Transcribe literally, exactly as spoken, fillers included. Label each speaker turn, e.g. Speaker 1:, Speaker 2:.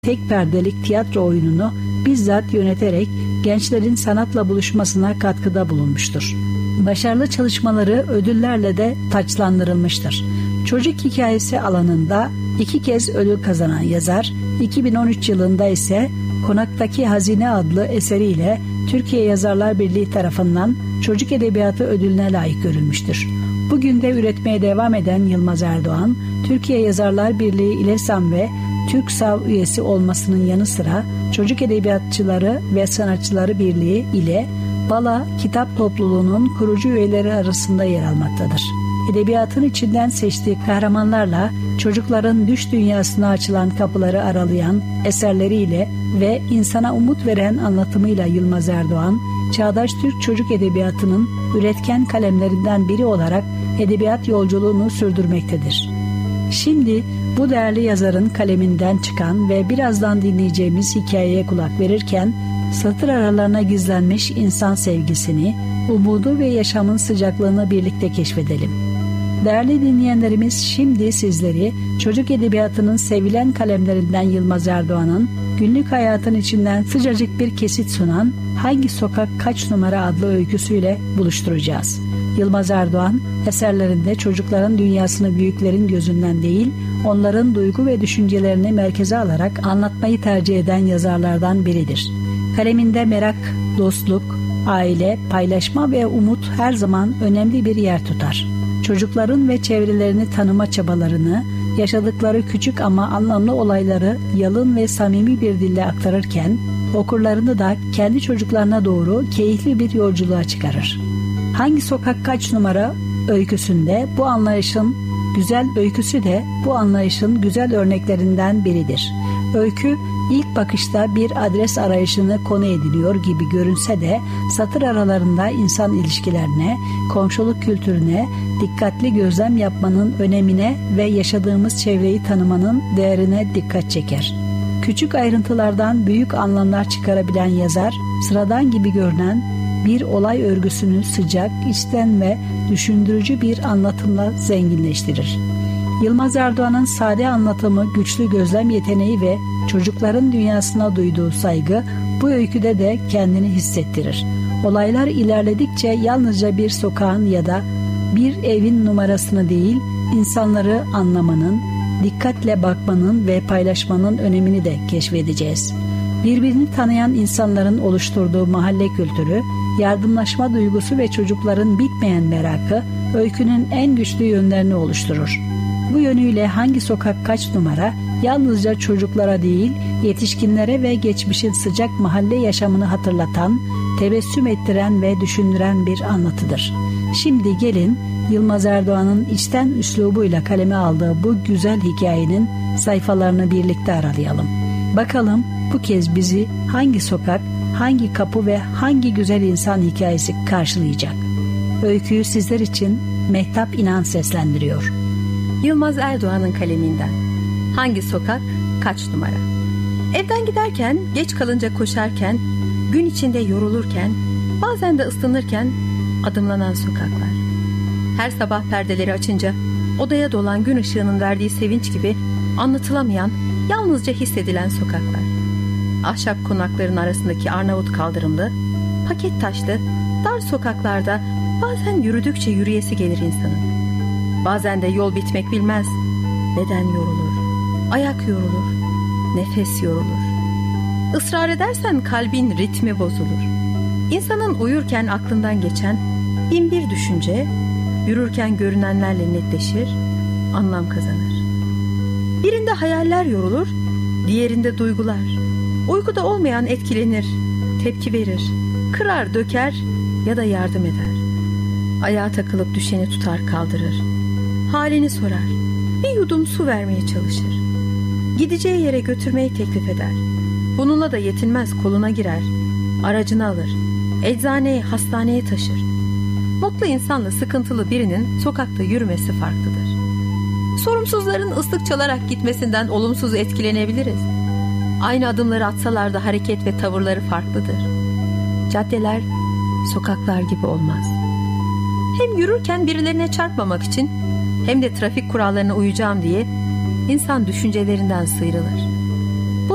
Speaker 1: tek perdelik tiyatro oyununu bizzat yöneterek gençlerin sanatla buluşmasına katkıda bulunmuştur. Başarılı çalışmaları ödüllerle de taçlandırılmıştır. Çocuk hikayesi alanında iki kez ödül kazanan yazar, iki bin on üç yılında ise Konaktaki Hazine adlı eseriyle Türkiye Yazarlar Birliği tarafından Çocuk Edebiyatı ödülüne layık görülmüştür. Bugün de üretmeye devam eden Yılmaz Erdoğan, Türkiye Yazarlar Birliği İLESAM ve TÜRKSAV üyesi olmasının yanı sıra Çocuk Edebiyatçıları ve Sanatçıları Birliği ile Bala Kitap Topluluğu'nun kurucu üyeleri arasında yer almaktadır. Edebiyatın içinden seçtiği kahramanlarla çocukların düş dünyasına açılan kapıları aralayan eserleriyle ve insana umut veren anlatımıyla Yılmaz Erdoğan, çağdaş Türk çocuk edebiyatının üretken kalemlerinden biri olarak edebiyat yolculuğunu sürdürmektedir. Şimdi bu değerli yazarın kaleminden çıkan ve birazdan dinleyeceğimiz hikayeye kulak verirken satır aralarına gizlenmiş insan sevgisini, umudu ve yaşamın sıcaklığını birlikte keşfedelim. Değerli dinleyenlerimiz, şimdi sizleri çocuk edebiyatının sevilen kalemlerinden Yılmaz Erdoğan'ın günlük hayatın içinden sıcacık bir kesit sunan Hangi Sokak Kaç Numara adlı öyküsüyle buluşturacağız. Yılmaz Erdoğan eserlerinde çocukların dünyasını büyüklerin gözünden değil, onların duygu ve düşüncelerini merkeze alarak anlatmayı tercih eden yazarlardan biridir. Kaleminde merak, dostluk, aile, paylaşma ve umut her zaman önemli bir yer tutar. Çocukların ve çevrelerini tanıma çabalarını, yaşadıkları küçük ama anlamlı olayları yalın ve samimi bir dille aktarırken, okurlarını da kendi çocuklarına doğru keyifli bir yolculuğa çıkarır. Hangi Sokak Kaç Numara öyküsünde bu anlayışın güzel öyküsü de bu anlayışın güzel örneklerinden biridir. Öykü ilk bakışta bir adres arayışını konu ediniyor gibi görünse de satır aralarında insan ilişkilerine, komşuluk kültürüne, dikkatli gözlem yapmanın önemine ve yaşadığımız çevreyi tanımanın değerine dikkat çeker. Küçük ayrıntılardan büyük anlamlar çıkarabilen yazar, sıradan gibi görünen bir olay örgüsünü sıcak, içten ve düşündürücü bir anlatımla zenginleştirir. Yılmaz Erdoğan'ın sade anlatımı, güçlü gözlem yeteneği ve çocukların dünyasına duyduğu saygı bu öyküde de kendini hissettirir. Olaylar ilerledikçe yalnızca bir sokağın ya da bir evin numarasını değil, insanları anlamanın, dikkatle bakmanın ve paylaşmanın önemini de keşfedeceğiz. Birbirini tanıyan insanların oluşturduğu mahalle kültürü, yardımlaşma duygusu ve çocukların bitmeyen merakı öykünün en güçlü yönlerini oluşturur. Bu yönüyle Hangi Sokak Kaç Numara yalnızca çocuklara değil, yetişkinlere ve geçmişin sıcak mahalle yaşamını hatırlatan, tebessüm ettiren ve düşündüren bir anlatıdır. Şimdi gelin Yılmaz Erdoğan'ın içten üslubuyla kaleme aldığı bu güzel hikayenin sayfalarını birlikte aralayalım. Bakalım bu kez bizi hangi sokak, hangi kapı ve hangi güzel insan hikayesi karşılayacak? Öyküyü sizler için Mehtap İnan seslendiriyor.
Speaker 2: Yılmaz Erdoğan'ın kaleminden Hangi Sokak Kaç Numara. Evden giderken, geç kalınca koşarken, gün içinde yorulurken, bazen de ıslanırken adımlanan sokaklar. Her sabah perdeleri açınca odaya dolan gün ışığının verdiği sevinç gibi anlatılamayan, yalnızca hissedilen sokaklar. Ahşap konakların arasındaki Arnavut kaldırımlı, paket taşlı, dar sokaklarda bazen yürüdükçe yürüyesi gelir insanın. Bazen de yol bitmek bilmez. Beden yorulur, ayak yorulur, nefes yorulur. Israr edersen kalbin ritmi bozulur. İnsanın uyurken aklından geçen bin bir düşünce, yürürken görünenlerle netleşir, anlam kazanır. Birinde hayaller yorulur, diğerinde duygular. Uykuda olmayan etkilenir, tepki verir, kırar, döker ya da yardım eder. Ayağa takılıp düşeni tutar, kaldırır. Halini sorar, bir yudum su vermeye çalışır. Gideceği yere götürmeyi teklif eder. Bununla da yetinmez, koluna girer. Aracını alır, eczaneye, hastaneye taşır. Mutlu insanla sıkıntılı birinin sokakta yürümesi farklıdır. Sorumsuzların ıslık çalarak gitmesinden olumsuz etkilenebiliriz. Aynı adımları atsalar da hareket ve tavırları farklıdır. Caddeler sokaklar gibi olmaz. Hem yürürken birilerine çarpmamak için hem de trafik kurallarına uyacağım diye insan düşüncelerinden sıyrılır.